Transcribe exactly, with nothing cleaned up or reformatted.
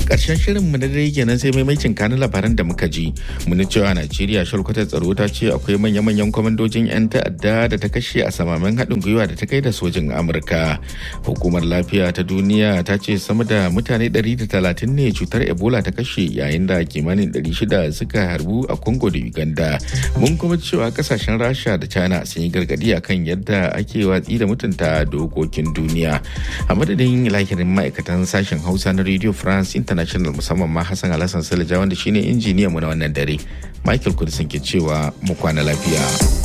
Karshen shirin mu na dare kenan sai maimacin kanin labaran da muka ji. Mun cewa Najeriya shalkwatar tsaro ta ce akwai manya-manyan kwamandojin 'yan ta'adda da ta kashe a samamen haɗin gwiwa da ta kai da sojin Amurka. Hukumar lafiya ta duniya ta ce sama da mutane ɗari da talatin ne cutar Ebola ta kashe yayin da kimanin ɗari shida suka harbu a Congo da Uganda. Mun kuma cewa kasashen Rasha da China sun yi gargadi akan yadda ake watsi da mutunta dokokin duniya. A madadin lahirin ma'aikatan sashen Hausa na Radio France International musamman ma Hassan Alhassan Salija wanda shine injiniyan mu na wannan dare. Michael Kudisin ke cewa mu kwana lafiya.